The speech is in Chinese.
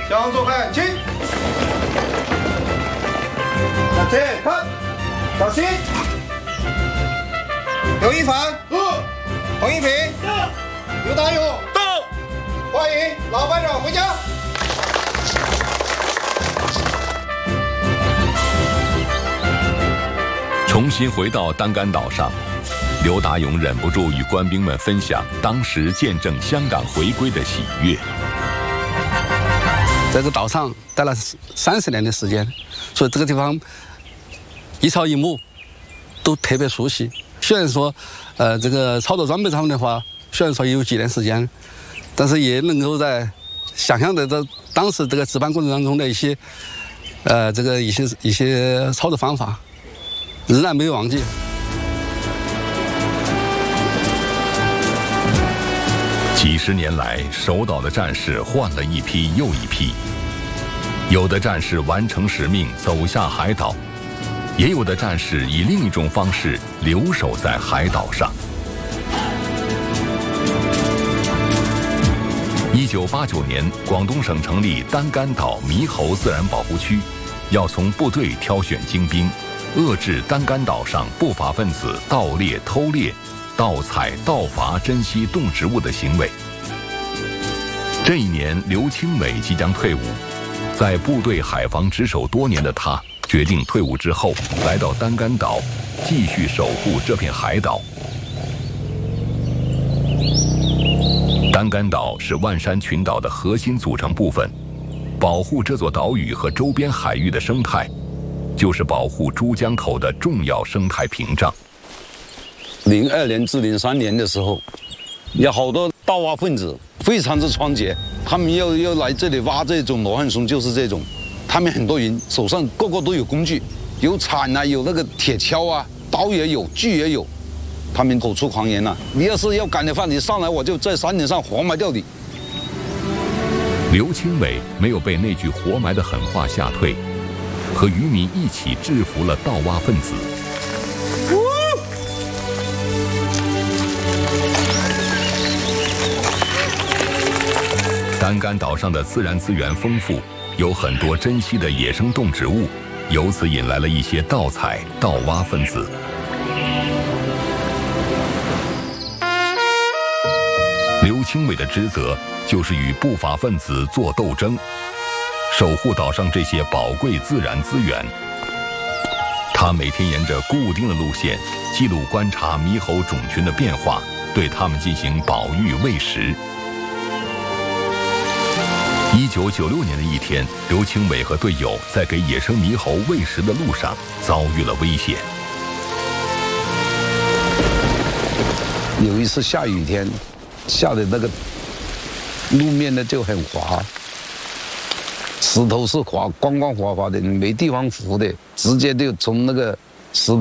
向左看齐。向前看，小心。刘一凡，黄一平，刘大勇，到。欢迎老班长回家。 重新回到单干岛上，刘达勇忍不住与官兵们分享当时见证香港回归的喜悦。 在这岛上待了30年的时间，所以这个地方一草一木都特别熟悉。虽然说，这个操作装备上面的话，虽然说也有几年时间，但是也能够在想象的当时这个值班过程当中的一些，这个一些操作方法，仍然没有忘记。 几十年来，守岛的战士换了一批又一批，有的战士完成使命走下海岛，也有的战士以另一种方式留守在海岛上。1989年，广东省成立单干岛猕猴自然保护区，要从部队挑选精兵，遏制单干岛上不法分子盗猎、偷猎、盗采、盗伐、珍稀动植物的行为。这一年，刘清伟即将退伍，在部队海防值守多年的他，决定退伍之后来到单干岛，继续守护这片海岛。单干岛是万山群岛的核心组成部分，保护这座岛屿和周边海域的生态，就是保护珠江口的重要生态屏障。 02年至03年的时候，有好多盗挖分子非常之猖獗，他们要来这里挖这种罗汉松，就是这种。他们很多人手上个个都有工具，有铲啊，有那个铁锹啊，刀也有，锯也有。他们口出狂言呐、你要是要干的话，你上来我就在山顶上活埋掉你。 刘清伟没有被那句活埋的狠话吓退，和渔民一起制服了盗挖分子。单干岛上的自然资源丰富，有很多珍稀的野生动植物，由此引来了一些盗采、盗挖分子。刘清伟的职责就是与不法分子做斗争，守护岛上这些宝贵自然资源。他每天沿着固定的路线，记录观察猕猴种群的变化，对它们进行保育喂食。1996年的一天，刘清伟和队友在给野生猕猴喂食的路上遭遇了危险。 有一次下雨天，下的那个路面呢就很滑，石头是滑，光滑滑的，没地方扶的，直接就从那个石